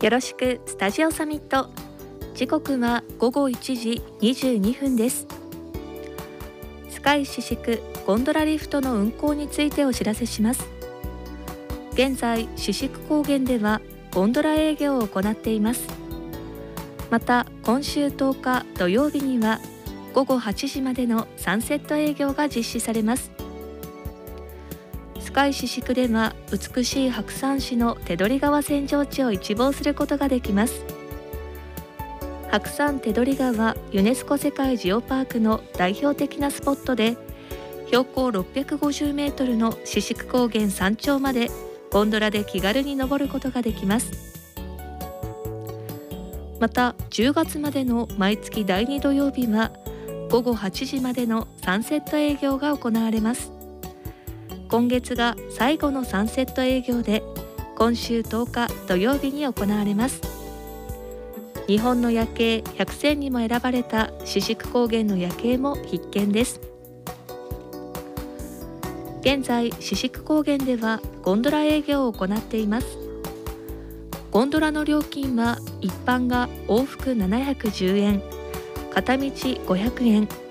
よろしくスタジオサミット。時刻は午後1時22分です。スカイ四宿ゴンドラリフトの運行についてお知らせします。現在四宿高原ではゴンドラ営業を行っています。また今週10日土曜日には午後8時までのサンセット営業が実施されます。スカイ四宿では美しい白山市の手取川扇状地を一望することができます。白山手取川ユネスコ世界ジオパークの代表的なスポットで、標高650メートルの四宿高原山頂までゴンドラで気軽に登ることができます。また10月までの毎月第2土曜日は午後8時までのサンセット営業が行われます。今月が最後のサンセット営業で、今週10日土曜日に行われます。日本の夜景100選にも選ばれた四宿高原の夜景も必見です。現在四宿高原ではゴンドラ営業を行っています。ゴンドラの料金は一般が往復710円、片道500円、